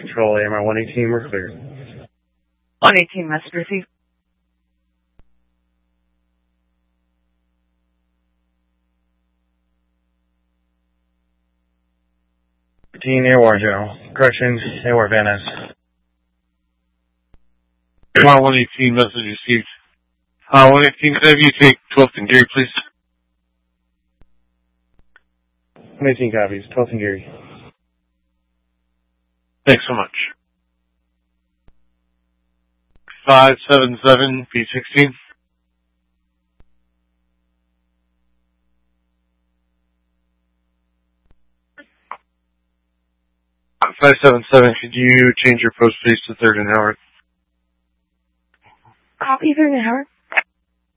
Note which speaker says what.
Speaker 1: Control, AMR 118, we're clear.
Speaker 2: 118, message received.
Speaker 1: AWAR General. Correction, AWAR Van Ness.
Speaker 3: AMR 118, message received. 118, could I have you take 12th and Gary, please?
Speaker 1: 118 copies, 12th and Gary.
Speaker 3: Thanks so much. 577 B16. On 577, could you change your post please to 3rd and Howard?
Speaker 2: Copy 3rd and Howard.